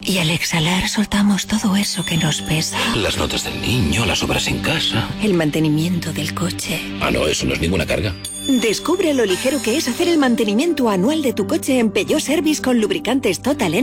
Y al exhalar soltamos todo eso que nos pesa. Las notas del niño, las obras en casa. El mantenimiento del coche. Ah, no, eso no es ninguna carga. Descubre lo ligero que es hacer el mantenimiento anual de tu coche en Peugeot Service con lubricantes Total